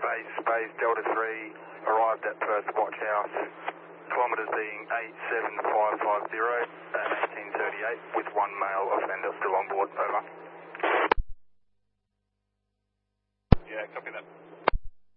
Space, Delta 3, arrived at Perth Watch House, kilometres being 87550 at 1838, with one male offender still on board, over.